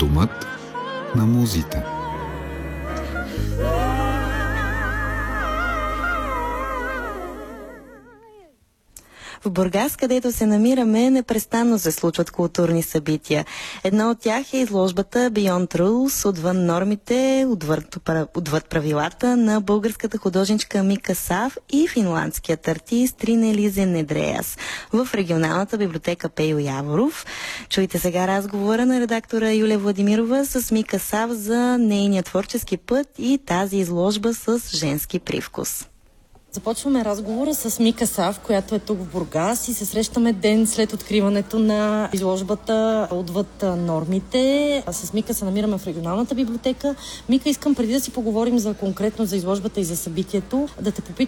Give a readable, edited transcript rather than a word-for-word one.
Домът на музите. В Бургас, където се намираме, непрестанно се случват културни събития. Едно от тях е изложбата Beyond Rules, отвън нормите, отвъд правилата на българската художничка Мика Сав и финландският артист Рине-Лизе Недреас в регионалната библиотека Пейо Яворов. Чуйте сега разговора на редактора Юлия Владимирова с Мика Сав за нейния творчески път и тази изложба с женски привкус. Започваме разговора с Мика Сав, която е тук в Бургас и се срещаме ден след откриването на изложбата Отвъд нормите. С Мика се намираме в регионалната библиотека. Мика, искам преди да си поговорим конкретно за изложбата и за събитието, да те попитам